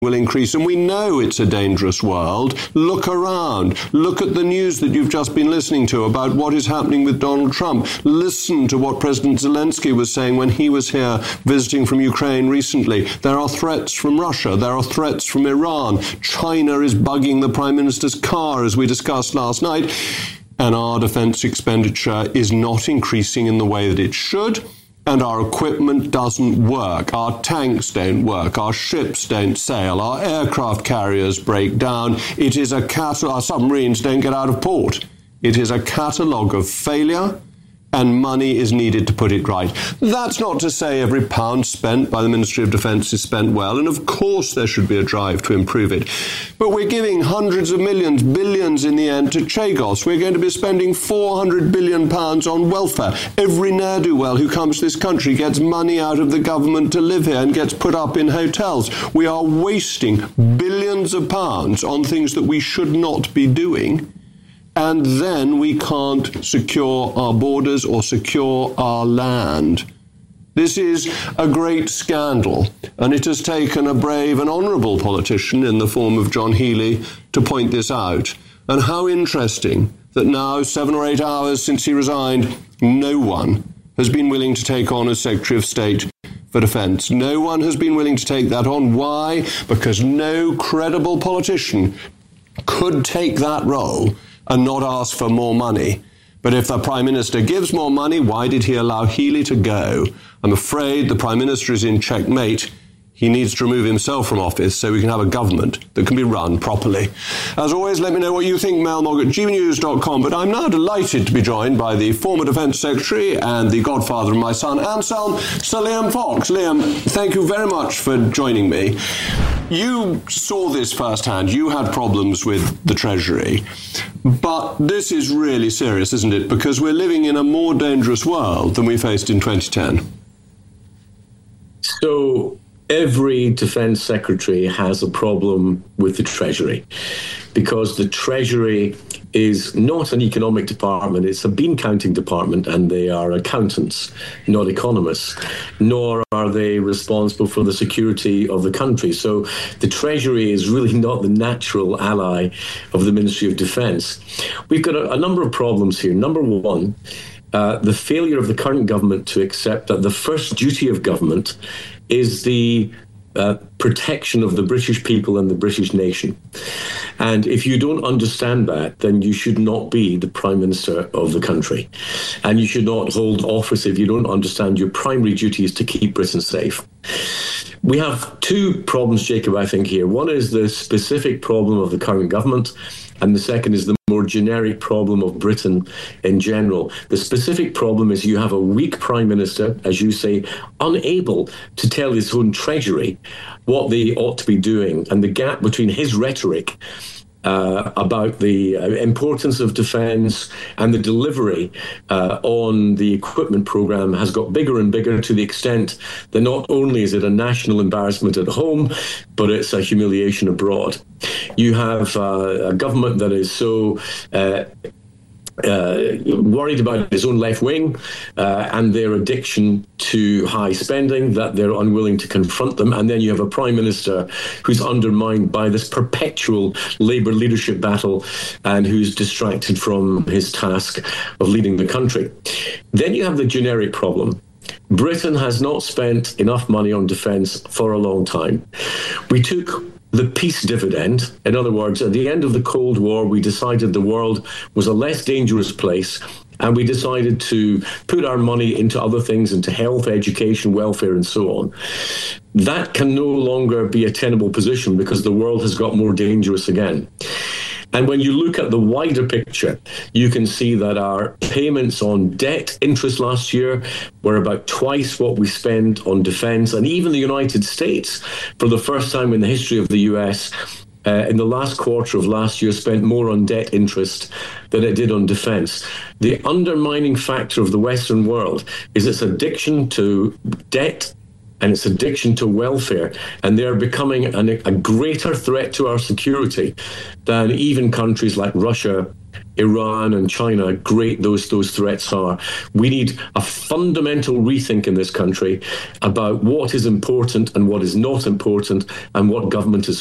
will increase, and we know it's a dangerous world. Look around. Look at the news that you've just been listening to about what is happening with Donald Trump. Listen to what President Zelensky was saying when he was here visiting from Ukraine recently. There are threats from Russia. There are threats from Iran. China is bugging the Prime Minister's car, as we discussed last night, and our defence expenditure is not increasing in the way that it should. And our equipment doesn't work. Our tanks don't work. Our ships don't sail. Our aircraft carriers break down. It is our submarines don't get out of port. It is a catalogue of failure, and money is needed to put it right. That's not to say every pound spent by the Ministry of Defence is spent well, and of course there should be a drive to improve it. But we're giving hundreds of millions, billions in the end to Chagos. We're going to be spending £400 billion on welfare. Every ne'er-do-well who comes to this country gets money out of the government to live here and gets put up in hotels. We are wasting billions of pounds on things that we should not be doing. And then we can't secure our borders or secure our land. This is a great scandal, and it has taken a brave and honourable politician in the form of John Healey to point this out. And how interesting that now, 7 or 8 hours since he resigned, no one has been willing to take on as Secretary of State for Defence. No one has been willing to take that on. Why? Because no credible politician could take that role and not ask for more money. But if the Prime Minister gives more money, why did he allow Healey to go? I'm afraid the Prime Minister is in checkmate. He needs to remove himself from office so we can have a government that can be run properly. As always, let me know what you think, mailmog@gvnews.com. But I'm now delighted to be joined by the former Defence Secretary and the godfather of my son, Anselm, Sir Liam Fox. Liam, thank you very much for joining me. You saw this firsthand. You had problems with the Treasury. But this is really serious, isn't it? Because we're living in a more dangerous world than we faced in 2010. So every defence secretary has a problem with the Treasury, because the Treasury is not an economic department, it's a bean counting department, and they are accountants, not economists, nor are they responsible for the security of the country. So the Treasury is really not the natural ally of the Ministry of Defence. We've got a number of problems here. Number one, the failure of the current government to accept that the first duty of government is the protection of the British people and the British nation. And if you don't understand that, then you should not be the Prime Minister of the country. And you should not hold office if you don't understand your primary duty is to keep Britain safe. We have two problems, Jacob, I think, here. One is the specific problem of the current government, and the second is the more generic problem of Britain in general. The specific problem is you have a weak Prime Minister, as you say, unable to tell his own Treasury what they ought to be doing, and the gap between his rhetoric about the importance of defence and the delivery on the equipment programme has got bigger and bigger, to the extent that not only is it a national embarrassment at home, but it's a humiliation abroad. You have a government that is so worried about his own left wing and their addiction to high spending that they're unwilling to confront them. And then you have a Prime Minister who's undermined by this perpetual Labour leadership battle and who's distracted from his task of leading the country. Then you have the generic problem. Britain has not spent enough money on defence for a long time. We took the peace dividend. In other words, at the end of the Cold War, we decided the world was a less dangerous place, and we decided to put our money into other things, into health, education, welfare, and so on. That can no longer be a tenable position because the world has got more dangerous again. And when you look at the wider picture, you can see that our payments on debt interest last year were about twice what we spent on defence. And even the United States, for the first time in the history of the US, in the last quarter of last year, spent more on debt interest than it did on defence. The undermining factor of the Western world is its addiction to debt and its addiction to welfare, and they're becoming a greater threat to our security than even countries like Russia Iran and China, great those threats are. We need a fundamental rethink in this country about what is important and what is not important and what government is